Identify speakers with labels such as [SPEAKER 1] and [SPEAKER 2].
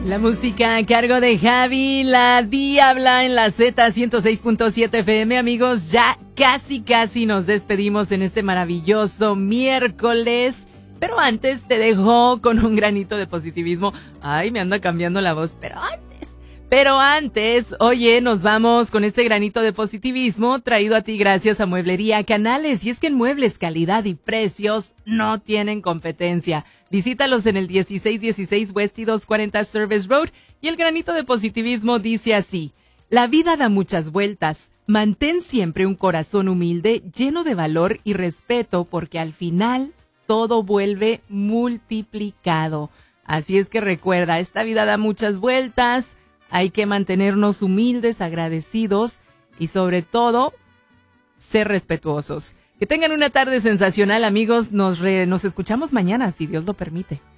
[SPEAKER 1] La música a cargo de Javi, la Diabla en la Z106.7 FM. Amigos, ya casi nos despedimos en este maravilloso miércoles. Pero antes te dejo con un granito de positivismo. Ay, me anda cambiando la voz, Pero antes, oye, nos vamos con este granito de positivismo traído a ti gracias a Mueblería Canales. Y es que en muebles, calidad y precios no tienen competencia. Visítalos en el 1616 West y 240 Service Road. Y el granito de positivismo dice así: la vida da muchas vueltas. Mantén siempre un corazón humilde, lleno de valor y respeto, porque al final todo vuelve multiplicado. Así es que recuerda, esta vida da muchas vueltas. Hay que mantenernos humildes, agradecidos y sobre todo, ser respetuosos. Que tengan una tarde sensacional, amigos. Nos escuchamos mañana, si Dios lo permite.